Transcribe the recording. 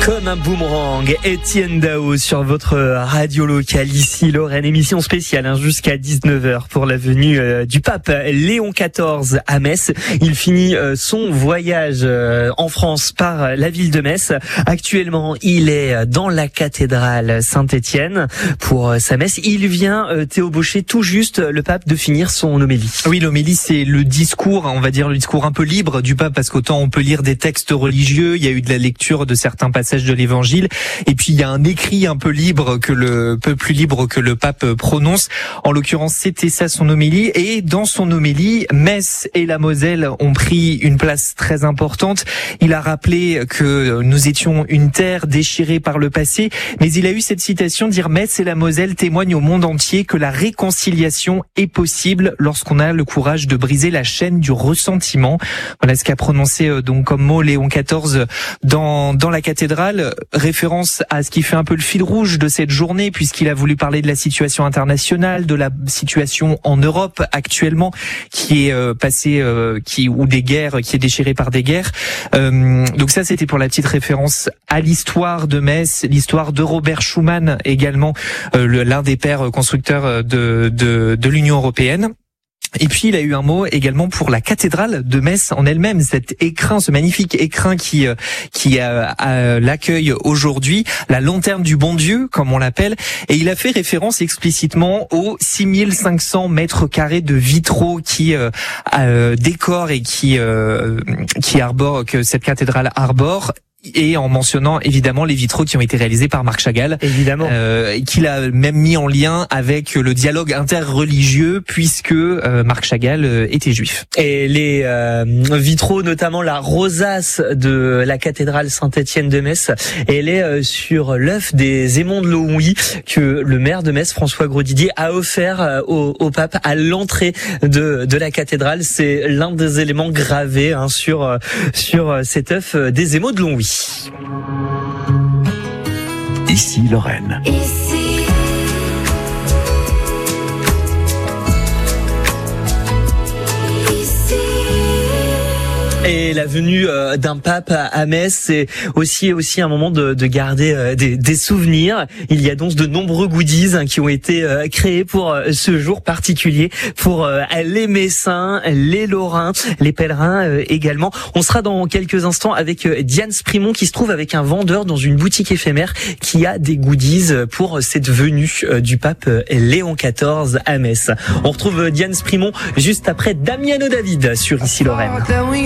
Comme un boomerang, Étienne Dao sur votre radio locale ici, Lorraine. Émission spéciale jusqu'à 19h pour la venue du pape Léon XIV à Metz. Il finit son voyage en France par la ville de Metz. Actuellement, il est dans la cathédrale Saint-Étienne pour sa messe. Il vient, Théo Bauchet, tout juste le pape de finir son homélie. Oui, l'homélie, c'est le discours, on va dire le discours un peu libre du pape, parce qu'autant on peut lire des textes religieux, il y a eu de la lecture de certains passages de l'évangile, et puis il y a un écrit un peu libre peu plus libre que le pape prononce. En l'occurrence, c'était ça son homélie, et dans son homélie, Metz et la Moselle ont pris une place très importante. Il a rappelé que nous étions une terre déchirée par le passé, mais il a eu cette citation, dire Metz et la Moselle témoignent au monde entier que la réconciliation est possible lorsqu'on a le courage de briser la chaîne du ressentiment. Voilà ce qu'a prononcé donc comme mot Léon XIV dans la cathédrale, référence à ce qui fait un peu le fil rouge de cette journée, puisqu'il a voulu parler de la situation internationale, de la situation en Europe actuellement, qui est ou des guerres, qui est déchirée par des guerres. Donc ça, c'était pour la petite référence à l'histoire de Metz, l'histoire de Robert Schuman également, l'un des pères constructeurs de l'Union européenne. Et puis il a eu un mot également pour la cathédrale de Metz en elle-même, cet écrin, ce magnifique écrin qui l'accueille aujourd'hui, la lanterne du bon Dieu comme on l'appelle, et il a fait référence explicitement aux 6500 mètres carrés de vitraux qui décorent et qui arborent, que cette cathédrale arbore. Et en mentionnant évidemment les vitraux qui ont été réalisés par Marc Chagall, évidemment, qu'il a même mis en lien avec le dialogue interreligieux, puisque Marc Chagall était juif. Et les vitraux, notamment la rosace de la cathédrale Saint-Étienne de Metz, elle est sur l'œuf des aimants de Longwy que le maire de Metz, François Grosdidier, a offert au pape à l'entrée de la cathédrale. C'est l'un des éléments gravés sur cet œuf des aimants de Longwy. Ici Lorraine. Et la venue d'un pape à Metz, c'est aussi un moment de garder des souvenirs. Il y a donc de nombreux goodies qui ont été créés pour ce jour particulier, pour les Messins, les Lorrains, les pèlerins également. On sera dans quelques instants avec Diane Sprimont qui se trouve avec un vendeur dans une boutique éphémère qui a des goodies pour cette venue du pape Léon XIV à Metz. On retrouve Diane Sprimont juste après Damiano David sur Ici Lorraine.